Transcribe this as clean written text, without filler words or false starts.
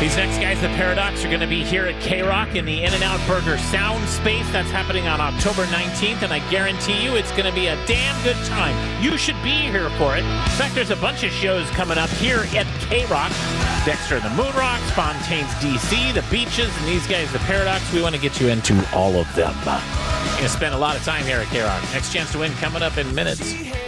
These next guys, the Paradox, are going to be here at K-Rock in the In-N-Out Burger Sound Space. That's happening on October 19th, and I guarantee you it's going to be a damn good time. You should be here for it. In fact, there's a bunch of shows coming up here at K-Rock. Dexter and the Moonrocks, Fontaine's DC, the Beaches, and these guys, the Paradox. We want to get you into all of them. You're going to spend a lot of time here at K-Rock. Next chance to win coming up in minutes.